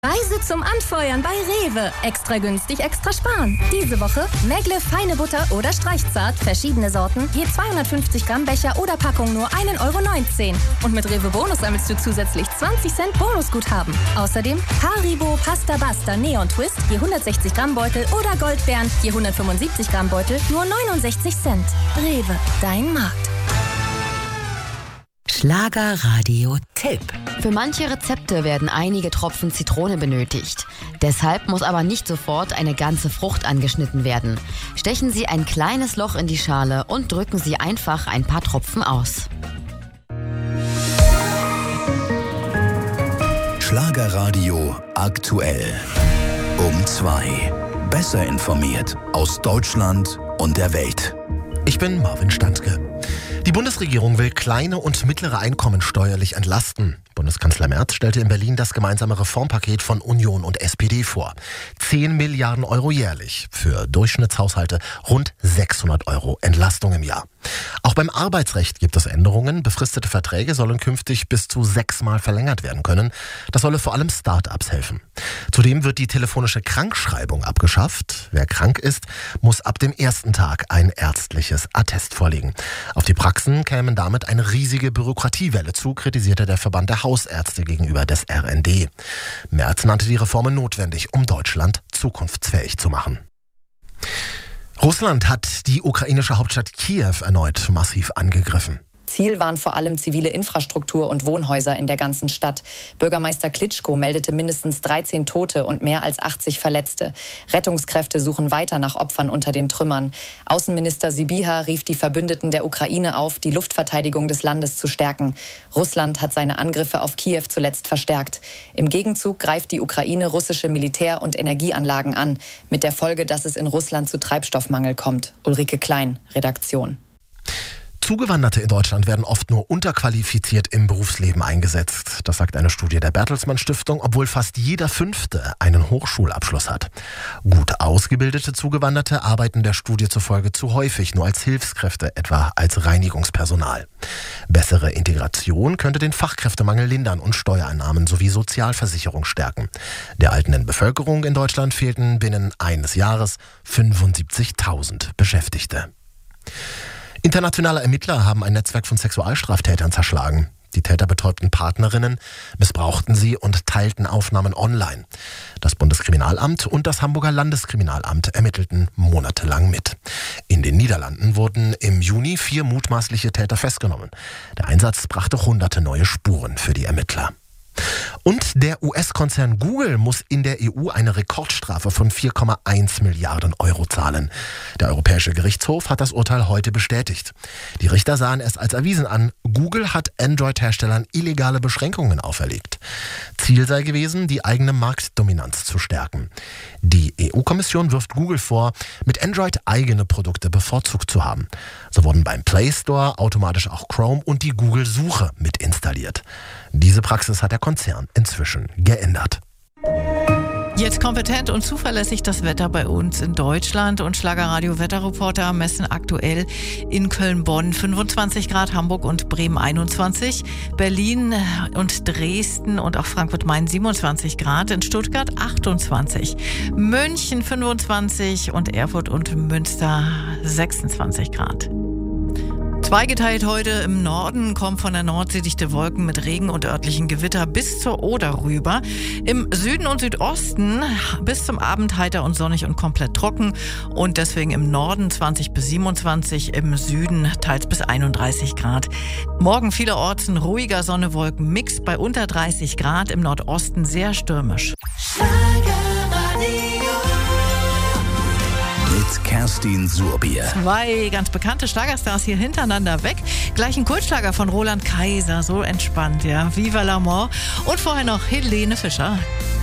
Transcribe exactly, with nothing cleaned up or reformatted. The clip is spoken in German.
Reise zum Anfeuern bei Rewe. Extra günstig, extra sparen. Diese Woche Megle, feine Butter oder Streichzart, verschiedene Sorten, je zweihundertfünfzig Gramm Becher oder Packung nur ein Euro neunzehn. Und mit Rewe Bonus sammelst du zusätzlich zwanzig Cent Bonusguthaben. Außerdem Haribo, Pasta Basta, Neon Twist, je hundertsechzig Gramm Beutel oder Goldbeeren, je hundertfünfundsiebzig Gramm Beutel, nur neunundsechzig Cent. Rewe, dein Markt. Schlagerradio-Tipp. Für manche Rezepte werden einige Tropfen Zitrone benötigt. Deshalb muss aber nicht sofort eine ganze Frucht angeschnitten werden. Stechen Sie ein kleines Loch in die Schale und drücken Sie einfach ein paar Tropfen aus. Schlagerradio aktuell. Um zwei. Besser informiert aus Deutschland und der Welt. Ich bin Marvin Standke. Die Bundesregierung will kleine und mittlere Einkommen steuerlich entlasten. Bundeskanzler Merz stellte in Berlin das gemeinsame Reformpaket von Union und S P D vor. zehn Milliarden Euro jährlich. Für Durchschnittshaushalte rund sechshundert Euro Entlastung im Jahr. Auch beim Arbeitsrecht gibt es Änderungen. Befristete Verträge sollen künftig bis zu sechsmal verlängert werden können. Das solle vor allem Start-ups helfen. Zudem wird die telefonische Krankschreibung abgeschafft. Wer krank ist, muss ab dem ersten Tag ein ärztliches Attest vorlegen. Auf die Praxen kämen damit eine riesige Bürokratiewelle zu, kritisierte der Verband der Hausärzte gegenüber des R N D. Merz nannte die Reformen notwendig, um Deutschland zukunftsfähig zu machen. Russland hat die ukrainische Hauptstadt Kiew erneut massiv angegriffen. Ziel waren vor allem zivile Infrastruktur und Wohnhäuser in der ganzen Stadt. Bürgermeister Klitschko meldete mindestens dreizehn Tote und mehr als achtzig Verletzte. Rettungskräfte suchen weiter nach Opfern unter den Trümmern. Außenminister Sybiha rief die Verbündeten der Ukraine auf, die Luftverteidigung des Landes zu stärken. Russland hat seine Angriffe auf Kiew zuletzt verstärkt. Im Gegenzug greift die Ukraine russische Militär- und Energieanlagen an, mit der Folge, dass es in Russland zu Treibstoffmangel kommt. Ulrike Klein, Redaktion. Zugewanderte in Deutschland werden oft nur unterqualifiziert im Berufsleben eingesetzt. Das sagt eine Studie der Bertelsmann Stiftung, obwohl fast jeder Fünfte einen Hochschulabschluss hat. Gut ausgebildete Zugewanderte arbeiten der Studie zufolge zu häufig nur als Hilfskräfte, etwa als Reinigungspersonal. Bessere Integration könnte den Fachkräftemangel lindern und Steuereinnahmen sowie Sozialversicherung stärken. Der alternden Bevölkerung in Deutschland fehlten binnen eines Jahres fünfundsiebzigtausend Beschäftigte. Internationale Ermittler haben ein Netzwerk von Sexualstraftätern zerschlagen. Die Täter betäubten Partnerinnen, missbrauchten sie und teilten Aufnahmen online. Das Bundeskriminalamt und das Hamburger Landeskriminalamt ermittelten monatelang mit. In den Niederlanden wurden im Juni vier mutmaßliche Täter festgenommen. Der Einsatz brachte hunderte neue Spuren für die Ermittler. Und der U S-Konzern Google muss in der E U eine Rekordstrafe von vier Komma eins Milliarden Euro zahlen. Der Europäische Gerichtshof hat das Urteil heute bestätigt. Die Richter sahen es als erwiesen an, Google hat Android-Herstellern illegale Beschränkungen auferlegt. Ziel sei gewesen, die eigene Marktdominanz zu stärken. Die E U-Kommission wirft Google vor, mit Android eigene Produkte bevorzugt zu haben. So wurden beim Play Store automatisch auch Chrome und die Google-Suche mit installiert. Diese Praxis hat der Konzern inzwischen geändert. Jetzt kompetent und zuverlässig das Wetter bei uns in Deutschland und Schlagerradio-Wetterreporter messen aktuell in Köln-Bonn fünfundzwanzig Grad, Hamburg und Bremen einundzwanzig, Berlin und Dresden und auch Frankfurt-Main siebenundzwanzig Grad, in Stuttgart achtundzwanzig, München fünfundzwanzig und Erfurt und Münster sechsundzwanzig Grad. Zweigeteilt heute im Norden, kommen von der Nordsee dichte Wolken mit Regen und örtlichen Gewitter bis zur Oder rüber. Im Süden und Südosten bis zum Abend heiter und sonnig und komplett trocken. Und deswegen im Norden zwanzig bis siebenundzwanzig, im Süden teils bis einunddreißig Grad. Morgen vielerorts ein ruhiger Sonne-Wolken-Mix bei unter dreißig Grad, im Nordosten sehr stürmisch. Mit Kerstin Surbier. Zwei ganz bekannte Schlagerstars hier hintereinander weg. Gleich ein Kultschlager von Roland Kaiser, so entspannt, ja. Viva l'amour. Und vorher noch Helene Fischer.